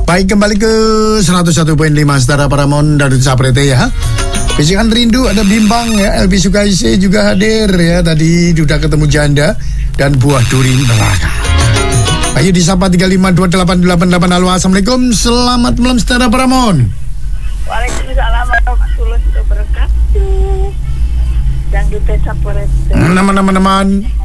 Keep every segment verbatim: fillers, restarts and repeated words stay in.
Baik, kembali ke seratus satu koma lima Setara Paramount dari Saprete ya. Bisikan rindu ada bimbang ya. Elvi Sukaisi juga hadir ya. Tadi sudah ketemu janda dan buah duri neraka. Ayo disapa tiga lima dua delapan delapan delapan. Halo, assalamualaikum. Selamat malam Setara Paramount. Waalaikumsalam warahmatullahi wabarakatuh. Dangdut Saprete. Teman-teman.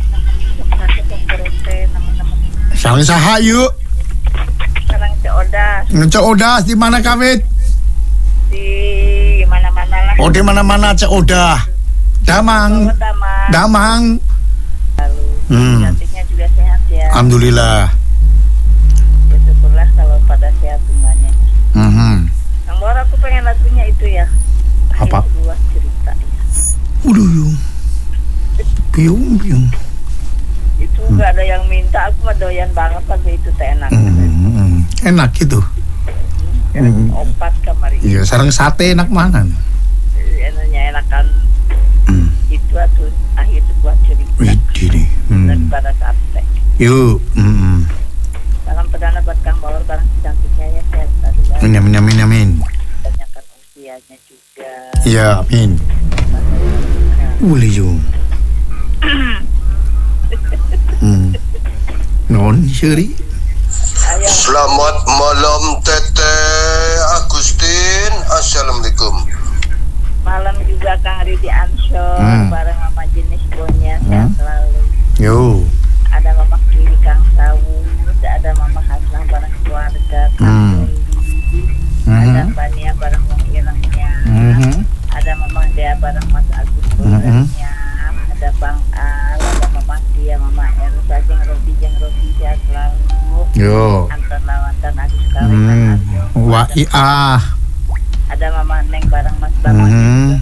Saling saha yuk. Sekarang Cek Odas. Cek Odas di mana Kawit? Di mana-mana lah. Oh, di mana-mana Cek Odah. Damang. Oh, Damang. Damang. Lalu Hmm. cantiknya juga sehat ya. Alhamdulillah. Syukurlah kalau pada sehat semuanya. Mhm. Yang baru aku pengen lagunya itu ya. Apa? Sebuah cerita ya. Udah yung. Piung piung. Itu nggak ada yang minta, aku mah doyan banget lagu itu teh enak. Hmm. Enak gitu. Hmm. Opat kamari. Iya, sarang sate enak mana? Enaknya enakan. Hmm. Itu atuh akhir sebuah cerita. Widih. Hmm. Daripada sate. Yuk. Hmm. Salam perdana buat Kang Bawor, barang cantiknya ya, sehat selalu ya. Amin amin amin amin. Tanyakan usianya juga. Ya, amin. Boleh yung. Hmm. Non Syeri. Ayo. Selamat malam Teteh Agustin. Assalamualaikum. Malam juga Kang Ridi Ansor, Hmm. bareng Mama Jenis Bonya, sehat Hmm. selalu. Yo. Ada Mama Kiri Kang Sawu, ada Mama Hasnah bareng keluarga Kang Hmm. Doli, ada Mhm. Mbak Nia bareng Wong Irengnya, Mhm. ada Mama Dea bareng Mas Agus Buranya, ada Bang Al, ada Mama Tia, Mama Elsa, Jeng Robi, Jeng Robi, sehat selalu. Yo. Anton Lawantan, Agus Kawin, Hmm. Agus. Wa i ah. Ada Mama Neng bareng Mas Bambang, Mhm.